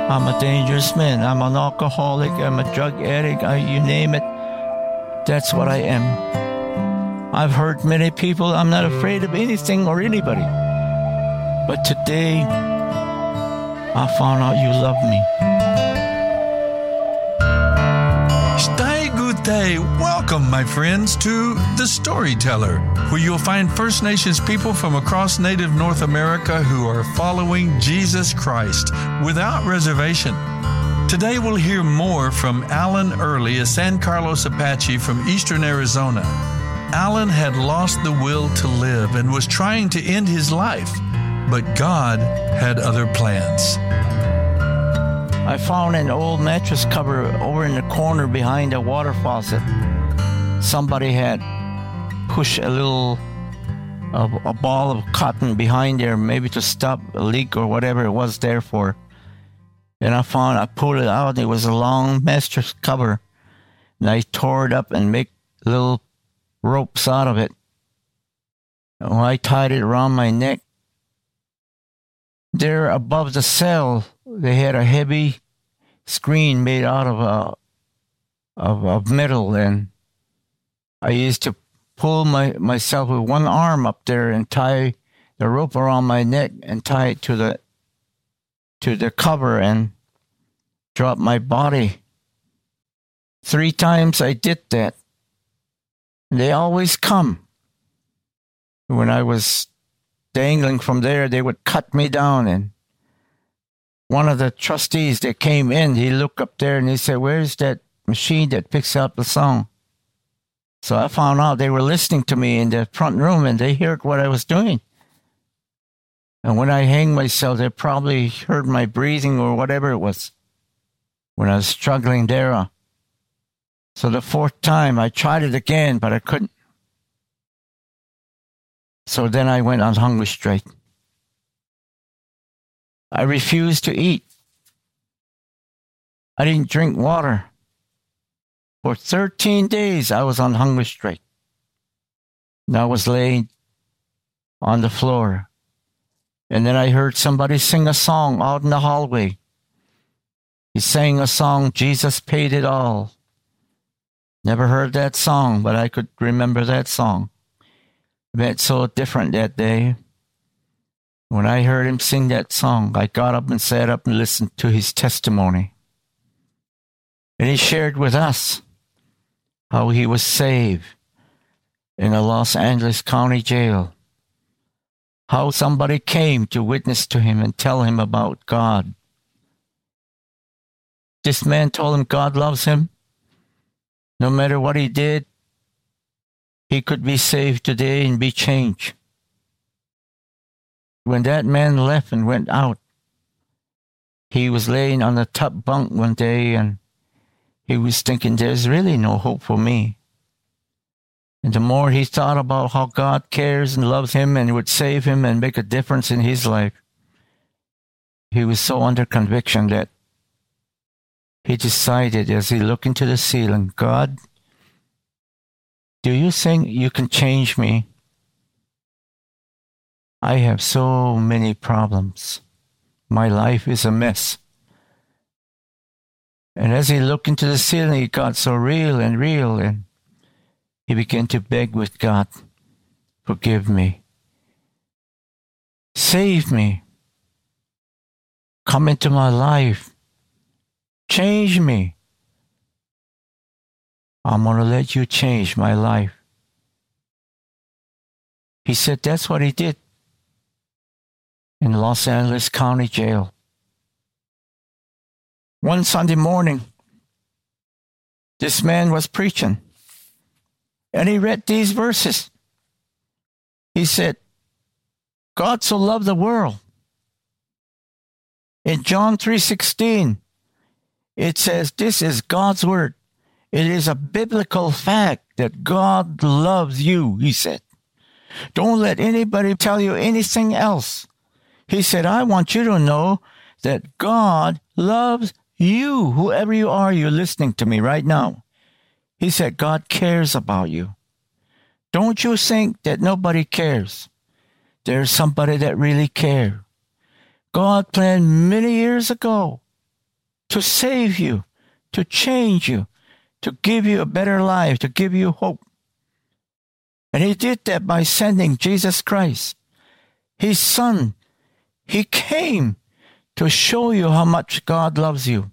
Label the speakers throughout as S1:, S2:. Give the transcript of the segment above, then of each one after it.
S1: I'm a dangerous man. I'm an alcoholic. I'm a drug addict. You name it. That's what I am. I've hurt many people. I'm not afraid of anything or anybody. But today, I found out you love me.
S2: Stai Gute. Welcome, my friends, to The Storyteller, where you'll find First Nations people from across Native North America who are following Jesus Christ without reservation. Today we'll hear more from Alan Early, a San Carlos Apache from eastern Arizona. Alan had lost the will to live and was trying to end his life, but God had other plans.
S1: I found an old mattress cover over in the corner behind a water faucet. Somebody had pushed a ball of cotton behind there, maybe to stop a leak or whatever it was there for. And I pulled it out. It was a long mattress cover. And I tore it up and made little ropes out of it. And when I tied it around my neck, there above the cell, they had a heavy screen made out of metal. And I used to pull myself with one arm up there and tie the rope around my neck and tie it to the cover and drop my body. 3 times I did that. They always come. When I was dangling from there, they would cut me down. And one of the trustees that came in, he looked up there and he said, "Where's that machine that picks up the song?" So I found out they were listening to me in the front room and they heard what I was doing. And when I hanged myself, they probably heard my breathing or whatever it was when I was struggling there. So the 4th time, I tried it again, but I couldn't. So then I went on hunger strike. I refused to eat. I didn't drink water. For 13 days, I was on hunger strike. And I was laying on the floor. And then I heard somebody sing a song out in the hallway. He sang a song, "Jesus Paid It All." Never heard that song, but I could remember that song. It meant so different that day. When I heard him sing that song, I got up and sat up and listened to his testimony. And he shared with us how he was saved in a Los Angeles County jail. How somebody came to witness to him and tell him about God. This man told him God loves him. No matter what he did, he could be saved today and be changed. When that man left and went out, he was laying on the top bunk one day and he was thinking, there's really no hope for me. And the more he thought about how God cares and loves him and would save him and make a difference in his life, he was so under conviction that he decided as he looked into the ceiling, "God, do you think you can change me? I have so many problems. My life is a mess." And as he looked into the ceiling, it got so real, and he began to beg with God, "Forgive me. Save me. Come into my life. Change me. I'm going to let you change my life." He said that's what he did in Los Angeles County Jail. One Sunday morning, this man was preaching, and he read these verses. He said, "God so loved the world." In John 3:16, it says, this is God's word. It is a biblical fact that God loves you, he said. Don't let anybody tell you anything else. He said, I want you to know that God loves you, whoever you are, you're listening to me right now. He said, God cares about you. Don't you think that nobody cares? There's somebody that really cares. God planned many years ago to save you, to change you, to give you a better life, to give you hope. And he did that by sending Jesus Christ, his Son. He came to show you how much God loves you.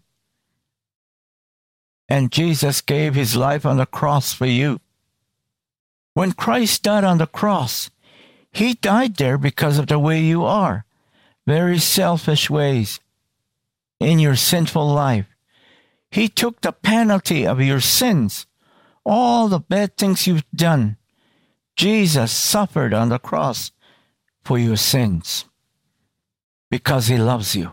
S1: And Jesus gave his life on the cross for you. When Christ died on the cross, he died there because of the way you are. Very selfish ways in your sinful life. He took the penalty of your sins, all the bad things you've done. Jesus suffered on the cross for your sins because he loves you.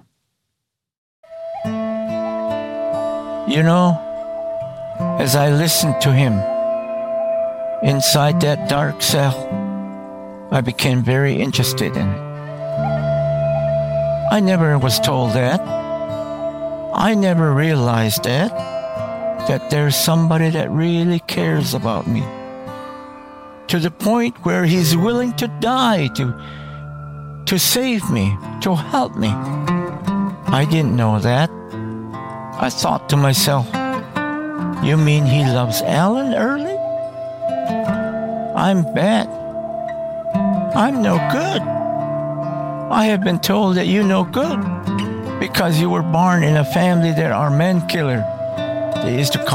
S1: You know, as I listened to him inside that dark cell, I became very interested in it. I never was told that. I never realized that there's somebody that really cares about me, to the point where he's willing to die to save me, to help me. I didn't know that. I thought to myself, you mean he loves Alan Early? I'm bad. I'm no good. I have been told that you're no good because you were born in a family that are men killer. They used to call